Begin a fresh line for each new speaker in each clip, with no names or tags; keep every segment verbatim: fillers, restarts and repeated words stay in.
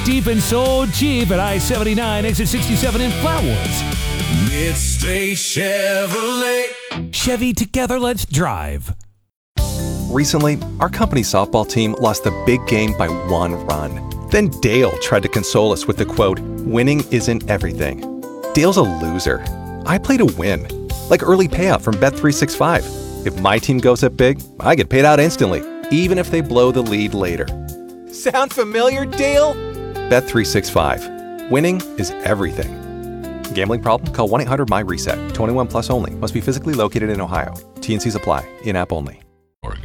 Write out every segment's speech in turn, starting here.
talk deep and so cheap at I seventy-nine, exit sixty-seven in Flatwoods.
Midstate Chevrolet.
Chevy, together, let's drive.
Recently, our company softball team lost the big game by one run. Then Dale tried to console us with the quote, "Winning isn't everything." Dale's a loser. I play to win. Like early payout from Bet three sixty-five. If my team goes up big, I get paid out instantly, even if they blow the lead later. Sound familiar, Dale? Bet three sixty-five. Winning is everything. Gambling problem? Call one eight hundred M Y reset. twenty-one plus only. Must be physically located in Ohio. T and C's apply. In-app only.
Oregon.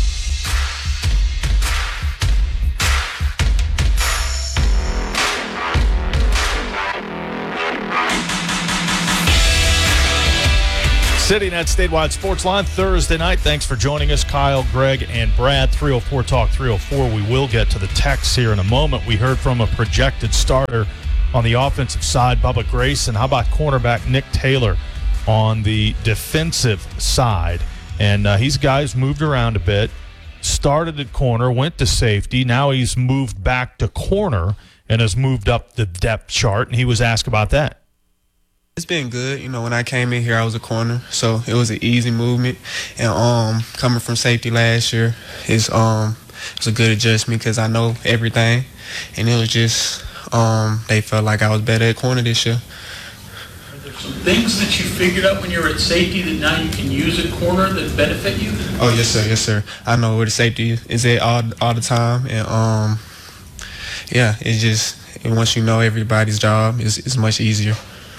Sitting at Statewide Sports Line Thursday night. Thanks for joining us, Kyle, Greg, and Brad. three oh four Talk three oh four. We will get to the texts here in a moment. We heard from a projected starter on the offensive side, Bubba Grayson. How about cornerback Nick Taylor on the defensive side? And uh, he's guys moved around a bit. Started at corner, went to safety. Now he's moved back to corner and has moved up the depth chart. And he was asked about that.
It's been good. You know, when I came in here, I was a corner, so it was an easy movement. And um, coming from safety last year, it's um, it was a good adjustment because I know everything. And it was just um, they felt like I was better at corner this year.
Are there some things that you figured out when you were at safety that now you can use at corner that benefit you?
Oh yes, sir. Yes, sir. I know where the safety is at all all the time, and um, yeah, it's just and once you know everybody's job, it's it's much easier.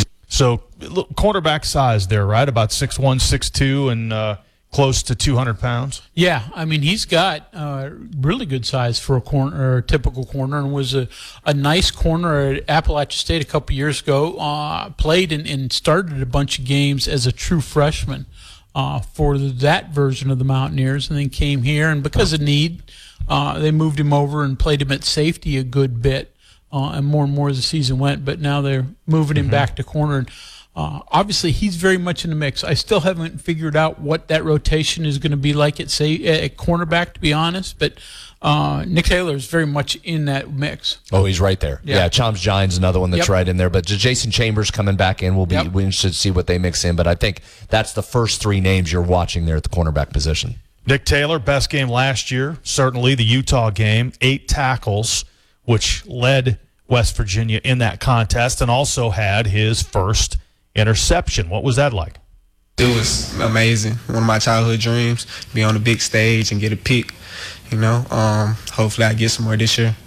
So, look, cornerback size there, right? About six one, six two, and uh, close to two hundred pounds.
Yeah, I mean, he's got uh, really good size for a corner, or a typical corner, and was a, a nice corner at Appalachian State a couple years ago. Uh, played and, and started a bunch of games as a true freshman uh, for that version of the Mountaineers, and then came here, and because of need, uh, they moved him over and played him at safety a good bit. Uh, and more and more as the season went, but now they're moving him mm-hmm. back to corner. And, uh, obviously, he's very much in the mix. I still haven't figured out what that rotation is going to be like at say at cornerback, to be honest. But uh, Nick Taylor is very much in that mix.
Oh, he's right there. Yeah, yeah Chomps Giants, another one that's yep. right in there. But Jason Chambers coming back in, we'll be yep. we should see what they mix in. But I think that's the first three names you're watching there at the cornerback position.
Nick Taylor, best game last year, certainly the Utah game, eight tackles, which led West Virginia in that contest, and also had his first interception. What was that like?
It was amazing. One of my childhood dreams, be on the big stage and get a pick. You know, um, hopefully I get some more this year.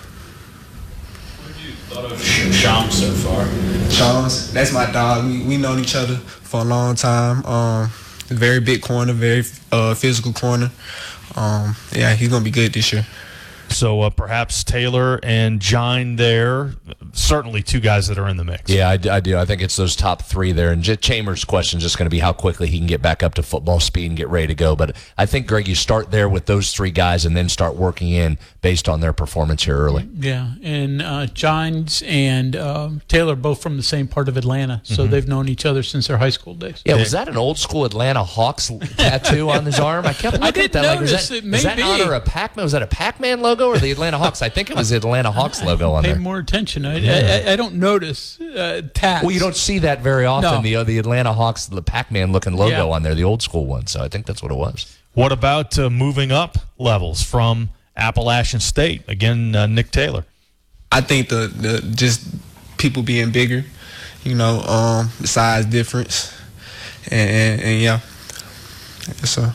What have you thought of Shams so far?
Shams, that's my dog. We we known each other for a long time. Um, very big corner, very uh, physical corner. Um, yeah, he's gonna be good this year.
So uh, perhaps Taylor and Gine there, certainly two guys that are in the mix.
Yeah, I, I do. I think it's those top three there. And J- Chambers' question is just going to be how quickly he can get back up to football speed and get ready to go. But I think, Greg, you start there with those three guys and then start working in based on their performance here early.
Yeah, and uh, Gines and uh, Taylor both from the same part of Atlanta, so mm-hmm. they've known each other since their high school days.
Yeah, was that an old school Atlanta Hawks tattoo on his arm? I kept looking
I didn't
at that.
Notice.
Like, is that,
it may
is that
be.
honor a Pac-Man? Was that a Pac-Man logo or the Atlanta Hawks? I think it was the Atlanta Hawks logo on there.
Pay more attention. I, yeah. I, I don't notice uh, tats.
Well, you don't see that very often.
No.
The uh, the Atlanta Hawks, the Pac-Man looking logo
yeah.
on there, the old school one. So I think that's what it was.
What about uh, moving up levels from Appalachian State? Again, uh, Nick Taylor.
I think the, the just people being bigger, you know, um, the size difference, and, and, and yeah, so.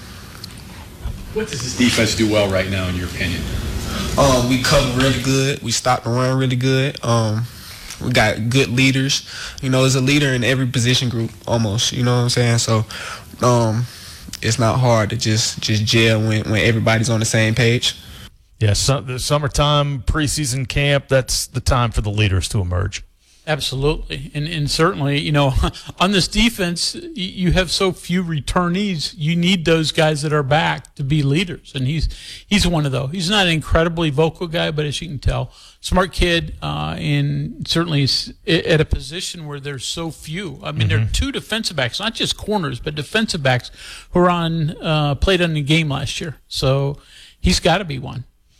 What does this defense do well right now, in your opinion?
Um, we cover really good. We stop the run really good. Um, we got good leaders. You know, there's a leader in every position group almost. You know what I'm saying? So, um, it's not hard to just just gel when when everybody's on the same page.
Yeah, so, the summertime preseason camp. That's the time for the leaders to emerge.
Absolutely, and and certainly, you know, on this defense, you have so few returnees. You need those guys that are back to be leaders, and he's he's one of those. He's not an incredibly vocal guy, but as you can tell, smart kid, uh, and certainly is at a position where there's so few. I mean, mm-hmm. there are two defensive backs, not just corners, but defensive backs who are on uh, played on the game last year. So he's got to be one.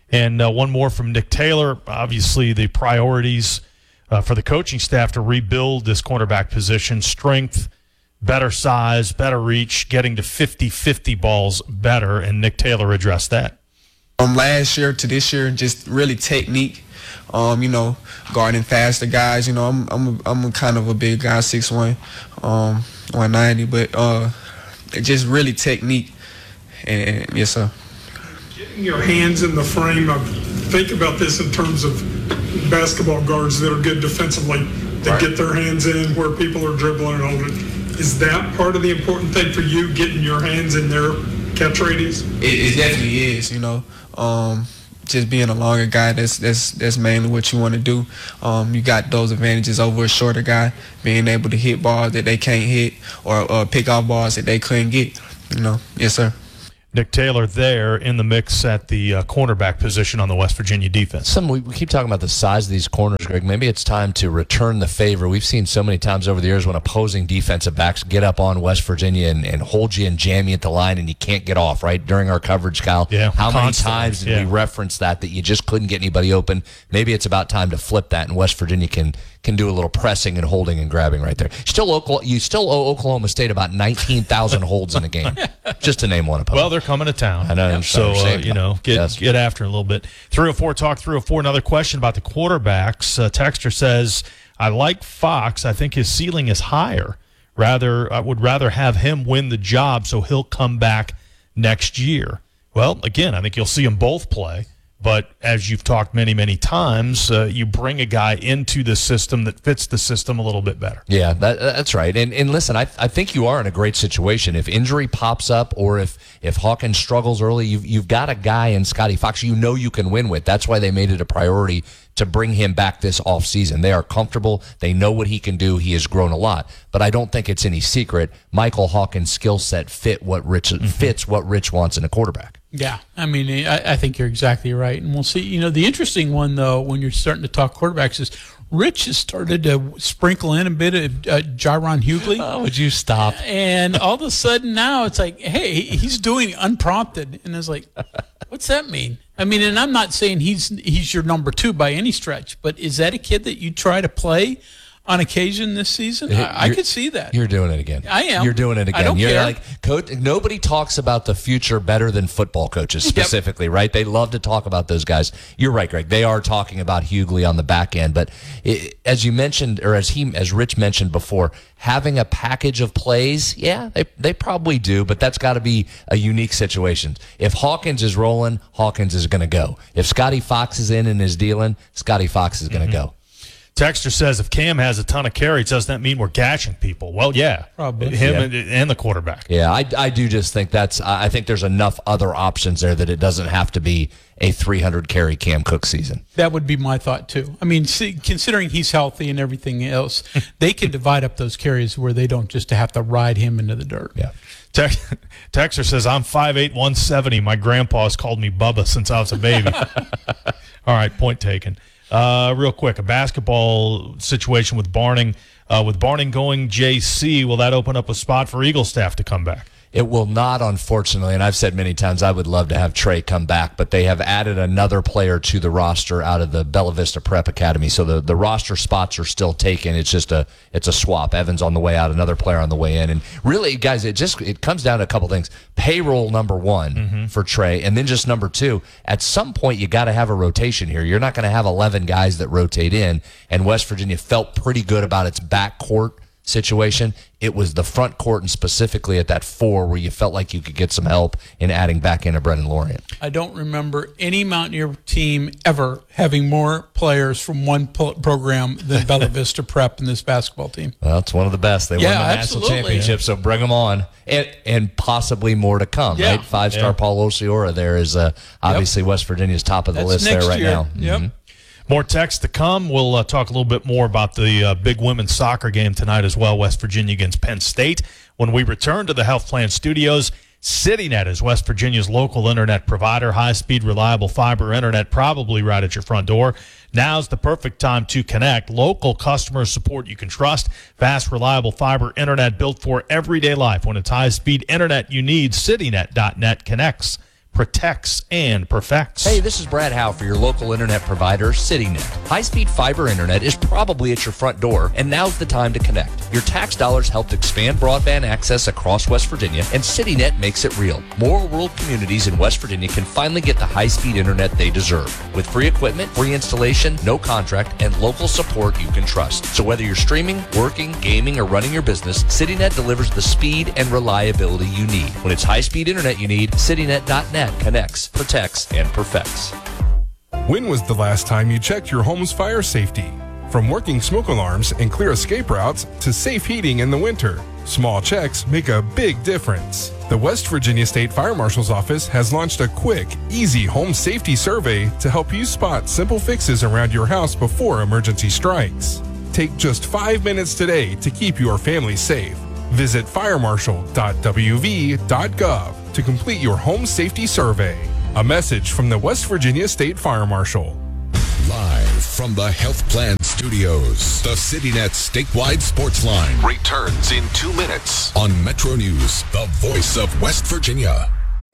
And uh, one more from Nick Taylor. Obviously, the priorities uh, for the coaching staff to rebuild this cornerback position: strength, better size, better reach, getting to fifty-fifty balls better. And Nick Taylor addressed that.
From last year to this year, just really technique. Um, you know, guarding faster guys. You know, I'm I'm a, I'm a kind of a big guy, six one, um, one ninety, but uh, just really technique. And, and yes, sir.
Getting your hands in the frame of, think about this in terms of basketball guards that are good defensively, that right. get their hands in where people are dribbling and holding. Is that part of the important thing for you, getting your hands in their catch radius?
It, it definitely is, you know. Um, just being a longer guy, that's that's that's mainly what you want to do. Um, you got those advantages over a shorter guy, being able to hit balls that they can't hit or uh, pick off balls that they couldn't get. You know, yes, sir.
Nick Taylor there in the mix at the uh, cornerback position on the West Virginia defense.
Some we keep talking about the size of these corners, Greg. Maybe it's time to return the favor. We've seen so many times over the years when opposing defensive backs get up on West Virginia and, and hold you and jam you at the line and you can't get off, right? During our coverage, Kyle,
yeah,
how
constantly.
many times did
yeah.
we reference that, that you just couldn't get anybody open? Maybe it's about time to flip that, and West Virginia can can do a little pressing and holding and grabbing right there. Still, Oklahoma, you still owe Oklahoma State about nineteen thousand holds in a game, just to name one opponent.
Well, they're coming to town.
I know.
Yep. So, uh, you know, get
yes.
get after it a little bit. three oh four Talk three oh four, another question about the quarterbacks. Uh, Texter says, I like Fox. I think his ceiling is higher. Rather, I would rather have him win the job so he'll come back next year. Well, again, I think you'll see them both play. But as you've talked many, many times, uh, you bring a guy into the system that fits the system a little bit better.
Yeah, that, that's right. And and listen, I I think you are in a great situation. If injury pops up or if if Hawkins struggles early, you've, you've got a guy in Scotty Fox you know you can win with. That's why they made it a priority to bring him back this offseason. They are comfortable. They know what he can do. He has grown a lot. But I don't think it's any secret Michael Hawkins' skill set fit what Rich mm-hmm. fits what Rich wants in a quarterback.
Yeah, I mean, I, I think you're exactly right. And we'll see. You know, the interesting one, though, when you're starting to talk quarterbacks is Rich has started to sprinkle in a bit of uh, Jaron Hughley.
Oh, would you stop?
And all of a sudden now it's like, hey, he's doing unprompted. And it's like, what's that mean? I mean, and I'm not saying he's he's your number two by any stretch, but is that a kid that you try to play on occasion this season? I, I could see that.
You're doing it again.
I am.
You're doing it again.
I don't
You're
care.
like, coach, nobody talks about the future better than football coaches specifically, yep. right? They love to talk about those guys. You're right, Greg. They are talking about Hughley on the back end, but it, as you mentioned, or as he, as Rich mentioned before, having a package of plays, yeah, they they probably do, but that's got to be a unique situation. If Hawkins is rolling, Hawkins is going to go. If Scotty Fox is in and is dealing, Scotty Fox is going to mm-hmm. go.
Texter says if Cam has a ton of carries, doesn't that mean we're gashing people? Well, yeah,
probably
him
yeah.
and, and the quarterback.
Yeah, I, I do just think that's. I think there's enough other options there that it doesn't have to be a three hundred carry Cam Cook season.
That would be my thought too. I mean, see, considering he's healthy and everything else, they can divide up those carries where they don't just have to ride him into the dirt.
Yeah.
Tex- Texter says I'm five eight, one seventy. My grandpa's called me Bubba since I was a baby. All right, point taken. Uh, real quick, a basketball situation with Barning. Uh, with Barning going J C, will that open up a spot for Eagle staff to come back?
It will not, unfortunately, and I've said many times I would love to have Trey come back, but they have added another player to the roster out of the Bella Vista Prep Academy, so the, the roster spots are still taken. It's just a it's a swap. Evans on the way out, another player on the way in, and really, guys, it just it comes down to a couple things. Payroll number one mm-hmm. for Trey, and then just number two. At some point, you got to have a rotation here. You're not going to have eleven guys that rotate in, and West Virginia felt pretty good about its backcourt situation. It was the front court and specifically at that four where you felt like you could get some help in adding back into Brendan Lorient.
I don't remember any Mountaineer team ever having more players from one po- program than Bella Vista Prep in this basketball team.
Well, it's one of the best. They
yeah,
won the
absolutely.
national championship, so bring them on. And, and possibly more to come,
yeah.
right? Five-star
yeah.
Paul Osiora there is uh, obviously yep. West Virginia's top of the
That's
list there right
year.
now.
Yep.
Mm-hmm.
More text to come. We'll uh, talk a little bit more about the uh, big women's soccer game tonight as well, West Virginia against Penn State. When we return to the Health Plan Studios, CityNet is West Virginia's local internet provider. High-speed, reliable fiber internet probably right at your front door. Now's the perfect time to connect. Local customer support you can trust. Fast, reliable fiber internet built for everyday life. When it's high-speed internet you need, CityNet dot net connects protects, and perfects.
Hey, this is Brad Howe for your local internet provider, CityNet. High-speed fiber internet is probably at your front door, and now's the time to connect. Your tax dollars helped expand broadband access across West Virginia, and CityNet makes it real. More rural communities in West Virginia can finally get the high-speed internet they deserve. With free equipment, free installation, no contract, and local support you can trust. So whether you're streaming, working, gaming, or running your business, CityNet delivers the speed and reliability you need. When it's high-speed internet you need, CityNet dot net connects, protects, and perfects.
When was the last time you checked your home's fire safety? From working smoke alarms and clear escape routes to safe heating in the winter, small checks make a big difference. The West Virginia State Fire Marshal's Office has launched a quick, easy home safety survey to help you spot simple fixes around your house before emergency strikes. Take just five minutes today to keep your family safe. Visit fire marshal dot w v dot gov to complete your home safety survey. A message from the West Virginia State Fire Marshal.
Live from the Health Plan Studios, the CityNet statewide sports line returns in two minutes on Metro News, the voice of West Virginia.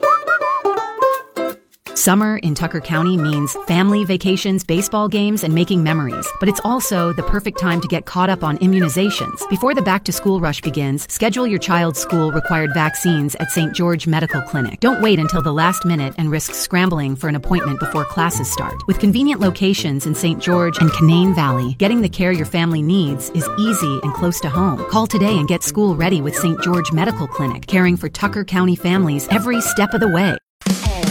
Summer in Tucker County means family vacations, baseball games, and making memories. But it's also the perfect time to get caught up on immunizations. Before the back-to-school rush begins, schedule your child's school-required vaccines at Saint George Medical Clinic. Don't wait until the last minute and risk scrambling for an appointment before classes start. With convenient locations in Saint George and Canaan Valley, getting the care your family needs is easy and close to home. Call today and get school ready with Saint George Medical Clinic, caring for Tucker County families every step of the way.